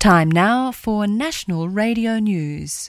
Time now for National Radio News.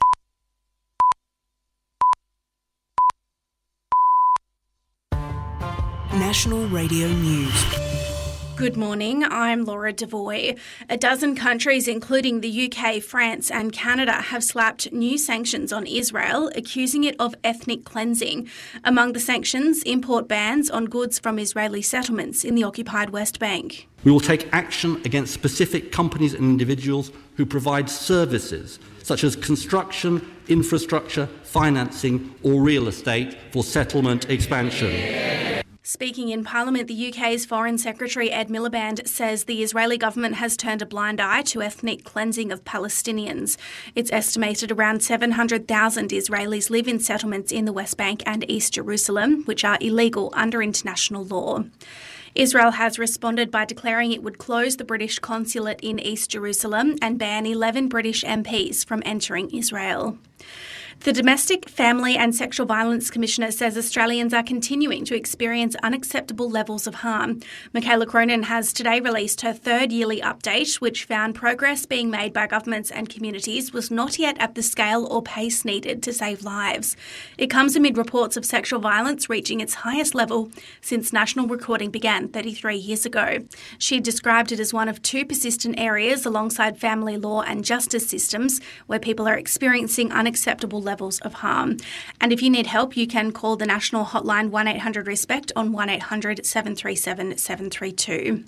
National Radio News. Good morning, I'm Laura Devoy. A dozen countries, including the UK, France and Canada, have slapped new sanctions on Israel, accusing it of ethnic cleansing. Among the sanctions, import bans on goods from Israeli settlements in the occupied West Bank. We will take action against specific companies and individuals who provide services such as construction, infrastructure, financing or real estate for settlement expansion. Speaking in Parliament, the UK's Foreign Secretary Ed Miliband says the Israeli government has turned a blind eye to ethnic cleansing of Palestinians. It's estimated around 700,000 Israelis live in settlements in the West Bank and East Jerusalem, which are illegal under international law. Israel has responded by declaring it would close the British consulate in East Jerusalem and ban 11 British MPs from entering Israel. The Domestic, Family and Sexual Violence Commissioner says Australians are continuing to experience unacceptable levels of harm. Michaela Cronin has today released her third yearly update, which found progress being made by governments and communities was not yet at the scale or pace needed to save lives. It comes amid reports of sexual violence reaching its highest level since national recording began 33 years ago. She described it as one of two persistent areas alongside family law and justice systems where people are experiencing unacceptable levels of harm. And if you need help, you can call the national hotline 1800-RESPECT on 1800 737 732.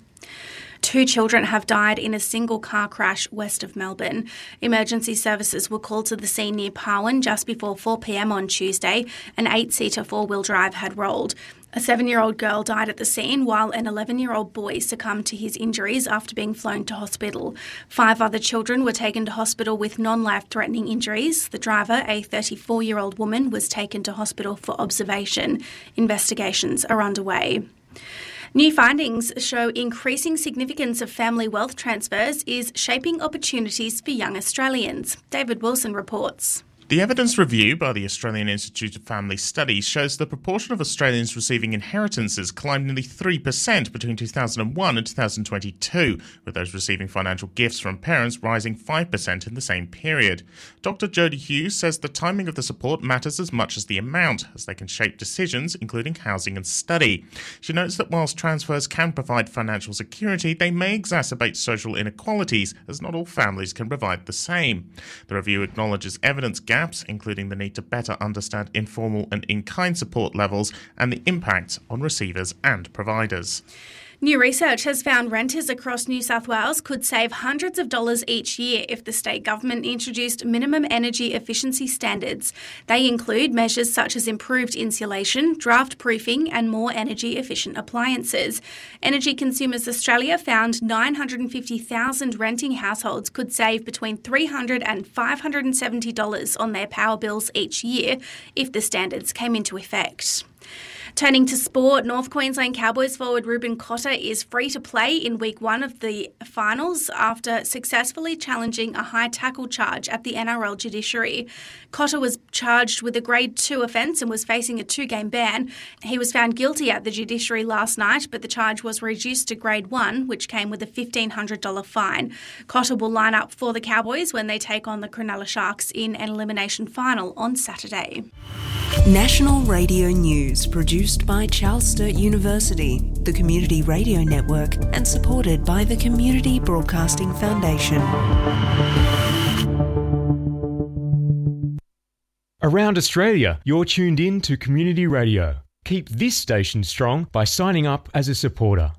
2 children have died in a single car crash west of Melbourne. Emergency services were called to the scene near Parwin just before 4 p.m. on Tuesday. An 8-seater four-wheel drive had rolled. A 7-year-old girl died at the scene while an 11-year-old boy succumbed to his injuries after being flown to hospital. 5 other children were taken to hospital with non-life-threatening injuries. The driver, a 34-year-old woman, was taken to hospital for observation. Investigations are underway. New findings show increasing significance of family wealth transfers is shaping opportunities for young Australians. David Wilson reports. The evidence review by the Australian Institute of Family Studies shows the proportion of Australians receiving inheritances climbed nearly 3% between 2001 and 2022, with those receiving financial gifts from parents rising 5% in the same period. Dr. Jodie Hughes says the timing of the support matters as much as the amount, as they can shape decisions, including housing and study. She notes that whilst transfers can provide financial security, they may exacerbate social inequalities, as not all families can provide the same. The review acknowledges evidence gaps, including the need to better understand informal and in-kind support levels and the impact on receivers and providers. New research has found renters across New South Wales could save hundreds of dollars each year if the state government introduced minimum energy efficiency standards. They include measures such as improved insulation, draft proofing and more energy efficient appliances. Energy Consumers Australia found 950,000 renting households could save between $300 and $570 on their power bills each year if the standards came into effect. Turning to sport, North Queensland Cowboys forward Ruben Cotter is free to play in week 1 of the finals after successfully challenging a high tackle charge at the NRL judiciary. Cotter was charged with a Grade 2 offence and was facing a 2-game ban. He was found guilty at the judiciary last night, but the charge was reduced to Grade 1, which came with a $1,500 fine. Cotter will line up for the Cowboys when they take on the Cronulla Sharks in an elimination final on Saturday. National Radio News, produced by Charles Sturt University, the Community Radio Network, and supported by the Community Broadcasting Foundation. Around Australia, you're tuned in to Community Radio. Keep this station strong by signing up as a supporter.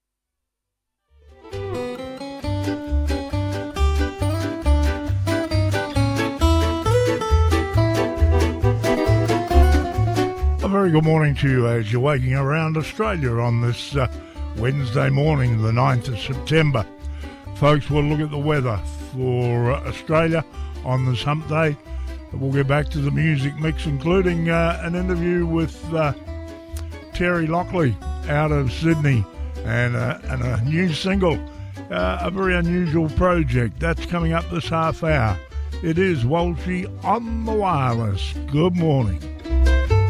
A very good morning to you as you're waking around Australia on this Wednesday morning, the 9th of September. Folks, we'll look at the weather for Australia on this hump day. We'll get back to the music mix, including an interview with Terry Lockley out of Sydney and a new single, a very unusual project. That's coming up this half hour. It is Walshy on the Wireless. Good morning.